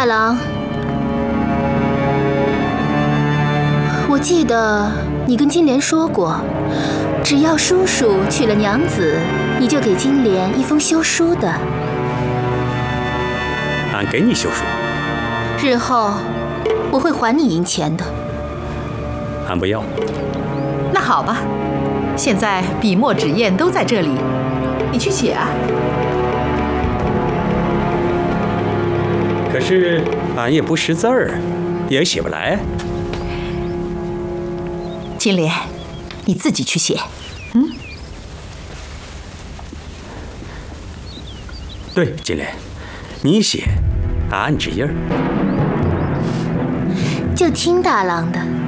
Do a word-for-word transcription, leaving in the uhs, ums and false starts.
大郎，我记得你跟金莲说过，只要叔叔娶了娘子，你就给金莲一封休书的。 俺给你休书， 日后我会还你银钱的。 俺不要。 那好吧，现在笔墨纸砚都在这里，你去写啊。 可是俺也不识字儿，也写不来。 金莲，你自己去写。嗯。 对，金莲，你写，俺按指印儿。 就听大郎的。